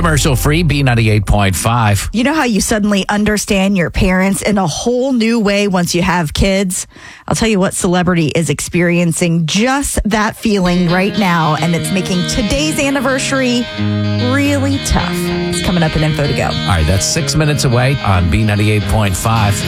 commercial-free B98.5. You know how you suddenly understand your parents in a whole new way once you have kids? I'll tell you what celebrity is experiencing just that feeling right now, and it's making today's anniversary really tough. It's coming up in Info to Go. All right, that's 6 minutes away on B98.5.